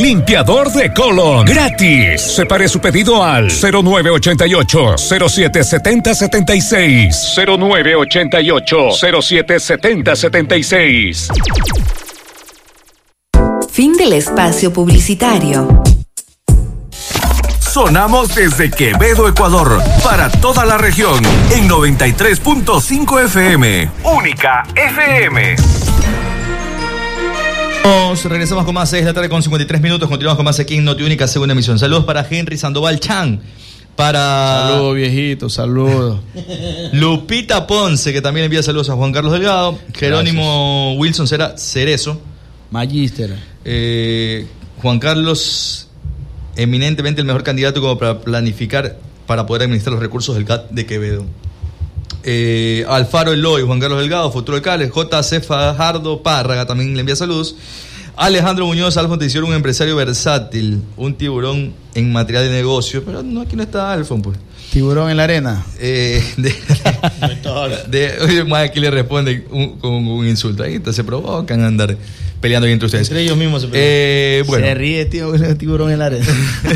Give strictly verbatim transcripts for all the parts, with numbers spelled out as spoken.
limpiador de colon, gratis. Separe su pedido al cero nueve ochenta y ocho, cero siete setenta setenta y seis. cero nueve ochenta y ocho, cero siete setenta setenta y seis. Fin del espacio publicitario. Sonamos desde Quevedo, Ecuador, para toda la región, en noventa y tres punto cinco F M. Única F M. Regresamos con más, seis de la tarde con cincuenta y tres minutos. Continuamos con más aquí en Noti Única, segunda emisión. Saludos para Henry Sandoval Chan. Para... Saludos, viejito, saludos. Lupita Ponce, que también envía saludos a Juan Carlos Delgado. Jerónimo Gracias. Wilson Cera, Cerezo. Magíster. Eh, Juan Carlos... eminentemente el mejor candidato como para planificar, para poder administrar los recursos del C A T de Quevedo. Eh, Alfaro Eloy, Juan Carlos Delgado, futuro alcalde. J C Fajardo Párraga también le envía saludos. Alejandro Muñoz, Alfon te hicieron un empresario versátil, un tiburón en material de negocio, pero no, aquí no está Alfon, pues. Tiburón en la arena. Eh, de, de, de, oye, aquí le responde un, con un insulto. Ahí se provocan a andar peleando ahí entre ustedes. Entre ellos mismos se pelean. Eh, bueno. Se ríe, tío, el tiburón en la arena.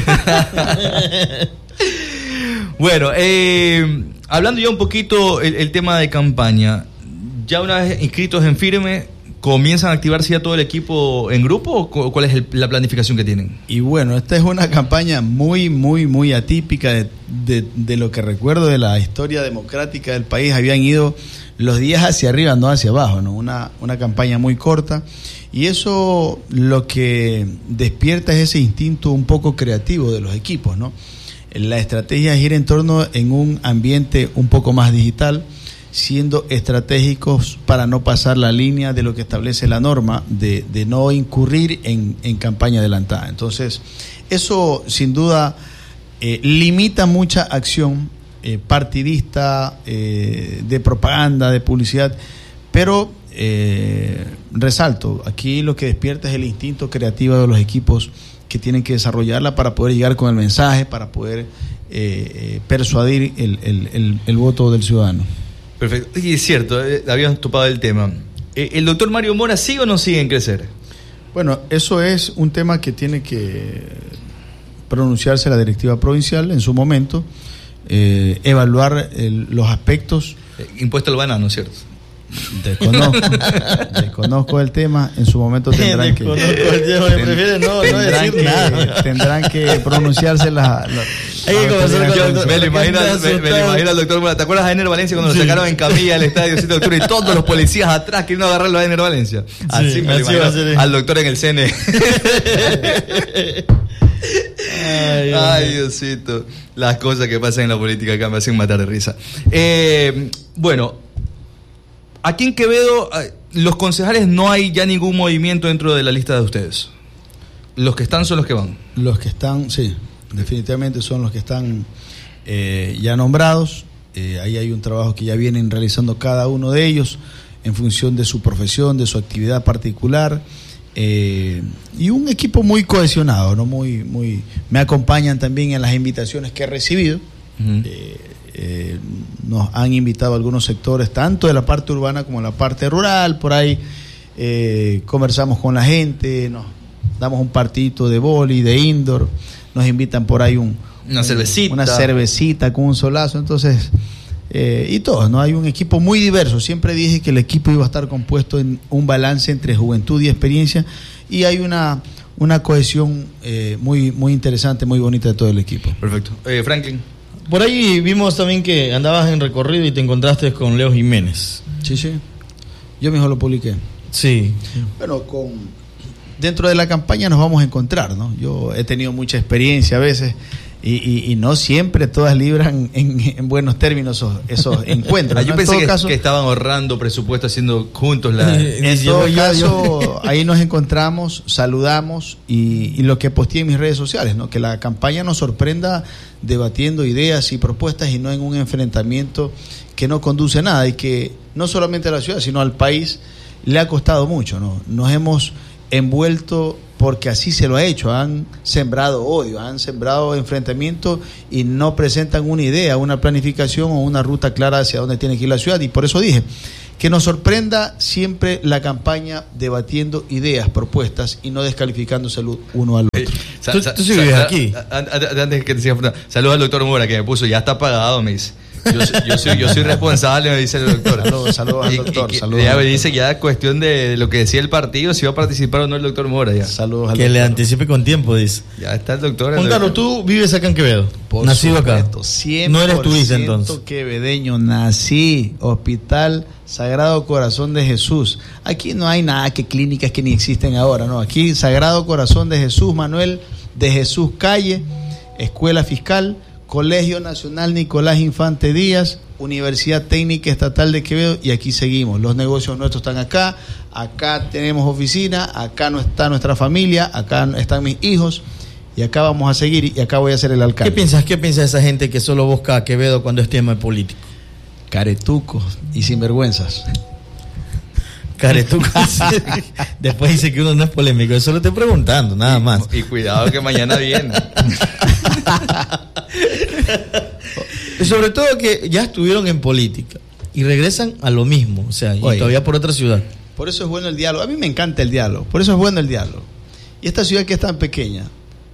Bueno, eh, hablando ya un poquito el, el tema de campaña, ya una vez inscritos en firme, ¿comienzan a activarse ya todo el equipo en grupo o cuál es el, la planificación que tienen? Y bueno, esta es una campaña muy, muy, muy atípica de, de, de lo que recuerdo de la historia democrática del país. Habían ido los días hacia arriba, no hacia abajo, ¿no? Una, una campaña muy corta. Y eso lo que despierta es ese instinto un poco creativo de los equipos, ¿no? La estrategia es ir en torno en un ambiente un poco más digital, siendo estratégicos para no pasar la línea de lo que establece la norma de, de no incurrir en, en campaña adelantada. Entonces, eso sin duda eh, limita mucha acción eh, partidista, eh, de propaganda, de publicidad, pero eh, resalto, aquí lo que despierta es el instinto creativo de los equipos que tienen que desarrollarla para poder llegar con el mensaje, para poder eh, eh, persuadir el, el, el, el voto del ciudadano. Perfecto. Y es cierto, eh, habíamos topado el tema. Eh, ¿El doctor Mario Mora sigue o no sigue en Crecer? Bueno, eso es un tema que tiene que pronunciarse la directiva provincial en su momento, eh, evaluar el, los aspectos. Eh, impuesto al banano, ¿cierto? Desconozco, desconozco el tema. En su momento tendrán que ten, no, no decir que, nada. Tendrán que pronunciarse las. La, Hay que comenzar con el doctor. Me lo imagino, me, me lo imagino al doctor Mora. ¿Te acuerdas de Ener Valencia cuando sí. lo sacaron en camilla al estadio siete de octubre y todos los policías atrás queriendo agarrarlo a Ener Valencia? Así sí, me así lo imagino al doctor en el C N E. Ay, Ay, Diosito. Las cosas que pasan en la política acá me hacen matar de risa. Eh, bueno. Aquí en Quevedo, los concejales no hay ya ningún movimiento dentro de la lista de ustedes. Los que están son los que van. Los que están, sí, definitivamente son los que están eh, ya nombrados. Eh, ahí hay un trabajo que ya vienen realizando cada uno de ellos en función de su profesión, de su actividad particular. Eh, y un equipo muy cohesionado, ¿no? Muy, muy. Me acompañan también en las invitaciones que he recibido. Uh-huh. Eh, Eh, nos han invitado a algunos sectores, tanto de la parte urbana como de la parte rural, por ahí eh, conversamos con la gente, nos damos un partidito de boli, de indoor, nos invitan por ahí un, una cervecita, una cervecita con un solazo, entonces, eh, y todos, ¿no? Hay un equipo muy diverso, siempre dije que el equipo iba a estar compuesto en un balance entre juventud y experiencia, y hay una, una cohesión eh, muy, muy interesante, muy bonita de todo el equipo. Perfecto. Eh, Franklin. Por ahí vimos también que andabas en recorrido y te encontraste con Leo Jiménez. Sí, sí. Yo mismo lo publiqué. Sí. Bueno, con dentro de la campaña nos vamos a encontrar, ¿no? Yo he tenido mucha experiencia a veces y, y, y no siempre todas libran en, en buenos términos esos, esos encuentros. Ah, yo ¿no? pensé que, caso, que estaban ahorrando presupuesto haciendo juntos la... En todo caso, ahí nos encontramos, saludamos y, y lo que posteé en mis redes sociales, ¿no? Que la campaña nos sorprenda debatiendo ideas y propuestas y no en un enfrentamiento que no conduce a nada y que no solamente a la ciudad, sino al país le ha costado mucho, ¿no? Nos hemos envuelto porque así se lo ha hecho, han sembrado odio, han sembrado enfrentamiento y no presentan una idea, una planificación o una ruta clara hacia dónde tiene que ir la ciudad, y por eso dije Que nos sorprenda siempre la campaña debatiendo ideas, propuestas y no descalificándose el uno al otro. Eh, sa, sa, tú sí vives aquí. Antes que te siga, saludos al doctor Mora que me puso, ya está pagado, me dice. Yo, yo, soy, yo soy responsable, me dice el doctor. Saludos, saludos al doctor. Y, y, saludos ya al me doctor. dice que ya cuestión de lo que decía el partido, si va a participar o no el doctor Mora. Ya. Saludos al que doctor. le anticipe con tiempo, dice. Ya está el doctor. Juan Carlos, tú vives acá en Quevedo. Por nacido supuesto, acá. cien por ciento No eres turista entonces. Quevedeño, nací, Hospital Sagrado Corazón de Jesús. Aquí no hay nada que clínicas que ni existen ahora, no. Aquí Sagrado Corazón de Jesús, Manuel de Jesús Calle, Escuela Fiscal, Colegio Nacional Nicolás Infante Díaz, Universidad Técnica Estatal de Quevedo, y aquí seguimos. Los negocios nuestros están acá, acá tenemos oficina, acá no está nuestra familia, acá están mis hijos, y acá vamos a seguir, y acá voy a ser el alcalde. ¿Qué piensas? ¿Qué piensa esa gente que solo busca a Quevedo cuando es tema político? Caretucos y sinvergüenzas. Caretucos. Después dice que uno no es polémico. Eso lo estoy preguntando, nada más. Y, y cuidado que mañana viene. Y sobre todo que ya estuvieron en política y regresan a lo mismo, o sea, y Oye, todavía por otra ciudad. Por eso es bueno el diálogo. A mí me encanta el diálogo. Por eso es bueno el diálogo. Y esta ciudad que es tan pequeña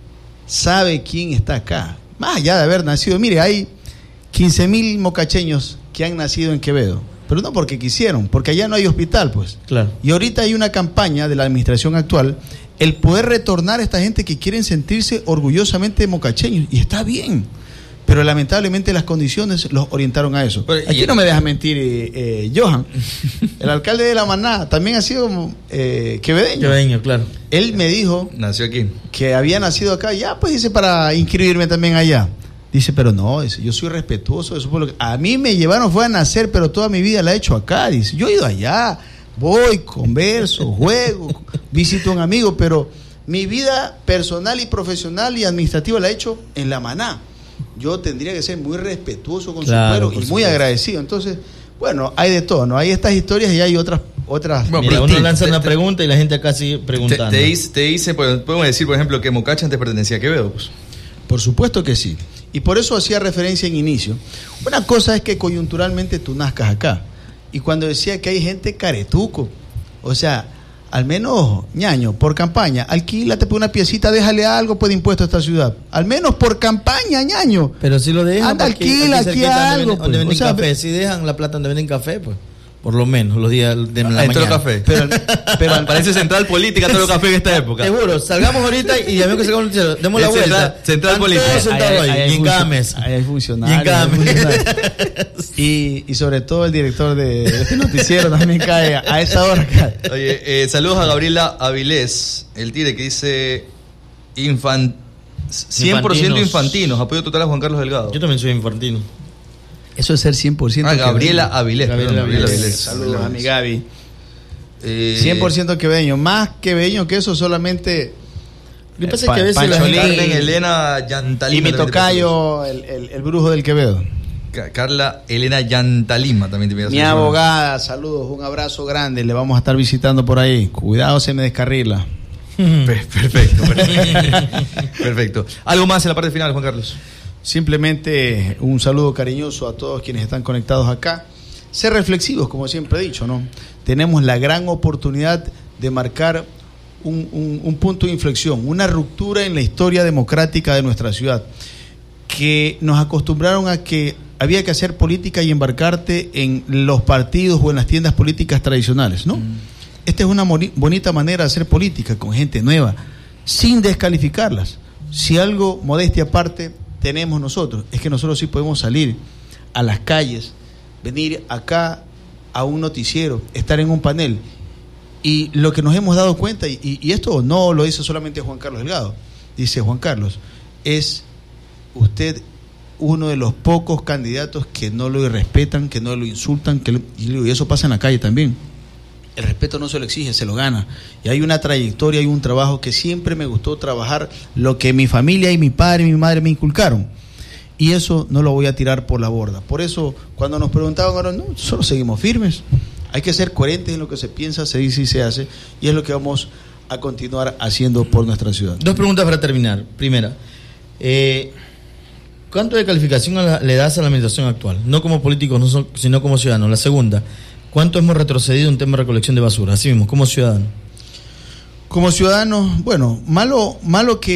sabe quién está acá. Más allá de haber nacido. Mire, hay quince mil mocacheños que han nacido en Quevedo. Pero no porque quisieron, porque allá no hay hospital, pues. Claro. Y ahorita hay una campaña de la administración actual, el poder retornar a esta gente que quieren sentirse orgullosamente mocacheños. Y está bien. Pero lamentablemente las condiciones los orientaron a eso. Pero, Aquí y, no me deja mentir eh, eh, Johan. El alcalde de La Maná también ha sido eh, quevedeño. Quevedeño, claro. Él me dijo Nació aquí. que había nacido acá. Ya, pues dice, para inscribirme también allá. Dice, pero no, dice, yo soy respetuoso de su pueblo. A mí me llevaron, fue a nacer, pero toda mi vida la he hecho acá. Dice, yo he ido allá, voy, converso, juego, visito a un amigo, pero mi vida personal y profesional y administrativa la he hecho en La Maná. Yo tendría que ser muy respetuoso con claro, su pueblo y muy agradecido. Entonces, bueno, hay de todo, ¿no? Hay estas historias y hay otras. otras bueno, mira, uno lanza una pregunta y la gente acá sigue preguntando. Te, te dice, te dice, podemos decir, por ejemplo, que Mocacha antes pertenecía a Quevedo, pues. Por supuesto que sí. Y por eso hacía referencia en inicio. Una cosa es que coyunturalmente tú nazcas acá. Y cuando decía que hay gente caretuco, o sea, al menos, ñaño, por campaña, alquílate por una piecita, déjale algo por impuesto a esta ciudad. Al menos por campaña, ñaño. Pero si lo dejan, anda, alquila aquí, aquí algo. Donde, donde venden o sea, café, si dejan la plata donde venden café, pues. Por lo menos, los días de la Entró mañana. Café. Pero, pero parece central política todo el café en esta época. Seguro, salgamos ahorita y ya veo que salgamos el cielo. Demos la Es vuelta. central- central política. Todos sentados ahí, ahí hay y en cada funcio- mesa. ahí hay Y funcionarios. en cada hay mesa. funcionarios. Y, y sobre todo el director de este noticiero también cae a esa hora. Cae. Oye, eh, saludos a Gabriela Avilés, el tire que dice infan, cien por ciento Infantinos. infantinos, apoyo total a Juan Carlos Delgado. Yo también soy infantino. Eso es ser cien por ciento. Ah, Gabriela Avilés. Gabriela perdón, Gabriela Avilés. Avilés. Saludos a mi Gaby. Eh, cien por ciento quevedeño. Más quevedeño que eso solamente. Lo que pasa Pa- es que a veces la Pancholín. gente... Carmen Elena Y Yantalima. mi también te tocayo, el, el, el brujo del Quevedo. pasa. Carla Elena Yantalima también te pido. Mi abogada, saludos, un abrazo grande. Le vamos a estar visitando por ahí. Cuidado, se me descarrila. Perfecto, perfecto. Perfecto. ¿Algo más en la parte final, Juan Carlos? Simplemente un saludo cariñoso a todos quienes están conectados acá. Ser reflexivos, como siempre he dicho, ¿no? Tenemos la gran oportunidad de marcar un, un, un punto de inflexión, una ruptura en la historia democrática de nuestra ciudad, que nos acostumbraron a que había que hacer política y embarcarte en los partidos o en las tiendas políticas tradicionales, ¿no? Mm. Esta es una moni- bonita manera de hacer política con gente nueva, sin descalificarlas. Si algo, modestia aparte, tenemos nosotros, es que nosotros sí podemos salir a las calles, venir acá a un noticiero, estar en un panel. Y lo que nos hemos dado cuenta, y, y esto no lo dice solamente Juan Carlos Delgado, dice Juan Carlos, es usted uno de los pocos candidatos que no lo irrespetan, que no lo insultan, que lo, y eso pasa en la calle también. El respeto no se lo exige, se lo gana. Y hay una trayectoria, hay un trabajo que siempre me gustó trabajar, lo que mi familia y mi padre y mi madre me inculcaron. Y eso no lo voy a tirar por la borda. Por eso, cuando nos preguntaban ahora, no, solo seguimos firmes. Hay que ser coherentes en lo que se piensa, se dice y se hace. Y es lo que vamos a continuar haciendo por nuestra ciudad. Dos preguntas para terminar. Primera, eh, ¿cuánto de calificación a la, le das a la administración actual? No como político, no son, sino como ciudadano. La segunda, ¿Cuánto hemos retrocedido en tema de recolección de basura? Así mismo, como ciudadanos. Como ciudadanos, bueno, malo, malo que